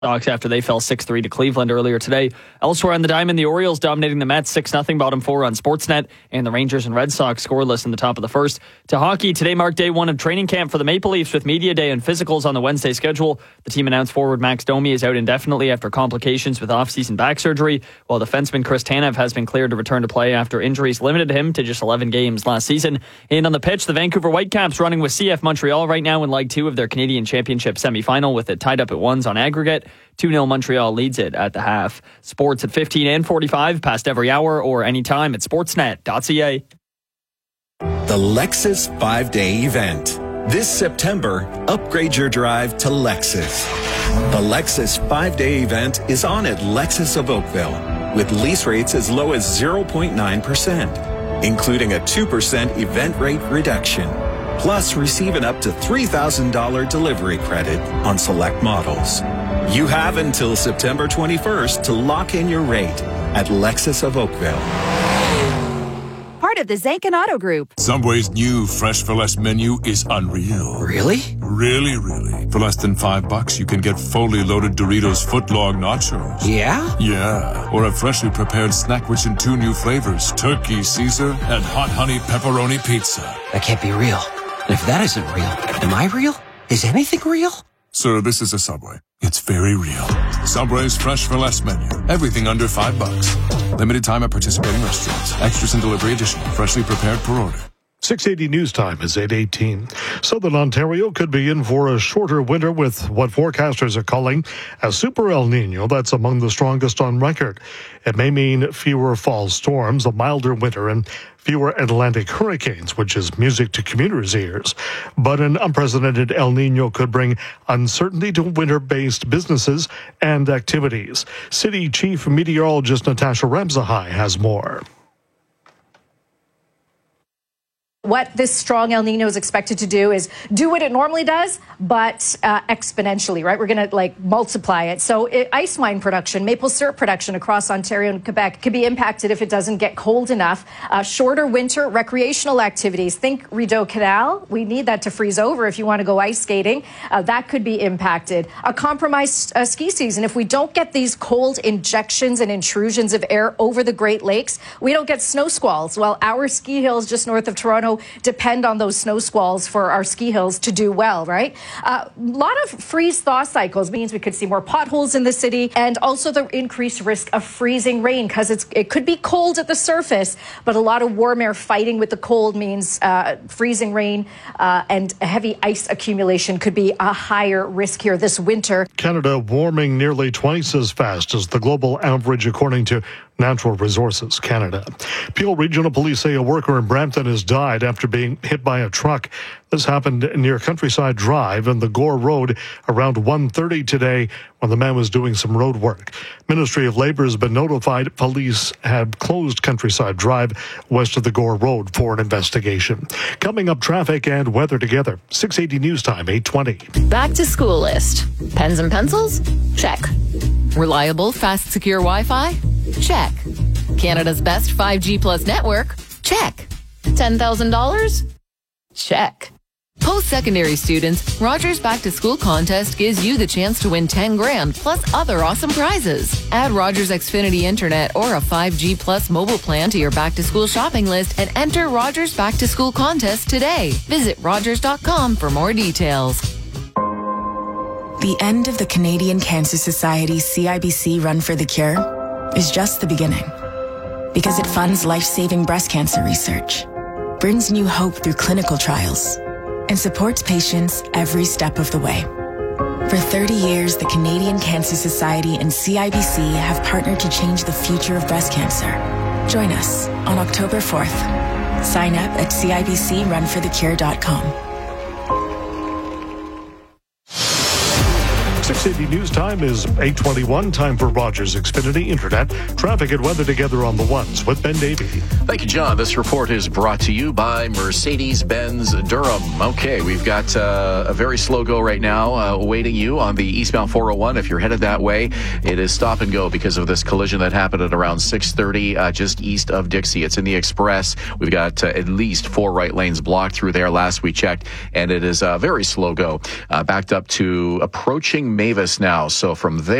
Sox after they fell 6-3 to Cleveland earlier today. Elsewhere on the diamond, the Orioles dominating the Mets 6-0 bottom four on Sportsnet, and the Rangers and Red Sox scoreless in the top of the first. To hockey, today marked day one of training camp for the Maple Leafs with media day and physicals on the Wednesday schedule. The team announced forward Max Domi is out indefinitely after complications with off-season back surgery, while defenseman Chris Tanev has been cleared to return to play after injuries limited him to just 11 games last season. And on the pitch, the Vancouver Whitecaps running with CF Montreal right now in Leg 2 of their Canadian Championship semi-final with it tied up at 1s on aggregate. 2-0 Montreal leads it at the half. Sports at 15 and 45, past every hour or anytime at sportsnet.ca. The Lexus 5-Day event. This September, upgrade your drive to Lexus. The Lexus 5-Day event is on at Lexus of Oakville with lease rates as low as 0.9%, including a 2% event rate reduction. Plus, receive an up to $3,000 delivery credit on select models. You have until September 21st to lock in your rate at Lexus of Oakville. Part of the Zankin Auto Group. Subway's new Fresh for Less menu is unreal. Really? Really. For less than $5, you can get fully loaded Doritos footlong nachos. Yeah? Yeah. Or a freshly prepared snack-rich in 2 new flavors, Turkey Caesar and Hot Honey Pepperoni Pizza. That can't be real. And if that isn't real, am I real? Is anything real? Sir, this is a Subway. It's very real. Subway's Fresh for Less menu. Everything under $5. Limited time at participating restaurants. Extras and delivery additional. Freshly prepared per order. 6:80 news time is 8:18. Southern Ontario could be in for a shorter winter with what forecasters are calling a super El Nino that's among the strongest on record. It may mean fewer fall storms, a milder winter, and fewer Atlantic hurricanes, which is music to commuters' ears. But an unprecedented El Nino could bring uncertainty to winter-based businesses and activities. City Chief Meteorologist Natasha Ramsahai has more. What this strong El Nino is expected to do is do what it normally does, but exponentially, right? We're going to multiply it. So ice wine production, maple syrup production across Ontario and Quebec could be impacted if it doesn't get cold enough. Shorter winter recreational activities. Think Rideau Canal. We need that to freeze over if you want to go ice skating. That could be impacted. A compromised ski season. If we don't get these cold injections and intrusions of air over the Great Lakes, we don't get snow squalls. Well, our ski hills just north of Toronto depend on those snow squalls for our ski hills to do well, right? A lot of freeze-thaw cycles means we could see more potholes in the city, and also the increased risk of freezing rain because it could be cold at the surface, but a lot of warm air fighting with the cold means freezing rain and heavy ice accumulation could be a higher risk here this winter. Canada warming nearly twice as fast as the global average, according to Natural Resources Canada. Peel Regional Police say a worker in Brampton has died after being hit by a truck. This happened near Countryside Drive and the Gore Road around 1:30 today when the man was doing some road work. Ministry of Labour has been notified police have closed Countryside Drive west of the Gore Road for an investigation. Coming up, traffic and weather together. 6:80 news time, 8:20. Back to school list. Pens and pencils? Check. Reliable, fast, secure Wi-Fi? Check. Canada's best 5G plus network? Check. $10,000? Check. Post-secondary students, Rogers Back to School contest gives you the chance to win $10,000 plus other awesome prizes. Add Rogers Xfinity Internet or a 5G plus mobile plan to your back to school shopping list and enter Rogers Back to School contest today. Visit Rogers.com for more details. The end of the Canadian Cancer Society's CIBC Run for the Cure is just the beginning. Because it funds life-saving breast cancer research, brings new hope through clinical trials, and supports patients every step of the way. For 30 years, the Canadian Cancer Society and CIBC have partnered to change the future of breast cancer. Join us on October 4th. Sign up at CIBCRunforthecure.com. 6:80 news time is 8:21. Time for Rogers Xfinity Internet. Traffic and weather together on the ones with Ben Davey. Thank you, John. This report is brought to you by Mercedes-Benz Durham. Okay, we've got a very slow go right now awaiting you on the eastbound 401. If you're headed that way, it is stop and go because of this collision that happened at around 6:30 just east of Dixie. It's in the Express. We've got at least 4 right lanes blocked through there last we checked, and it is a very slow go. Backed up to approaching Mavis now. So from there,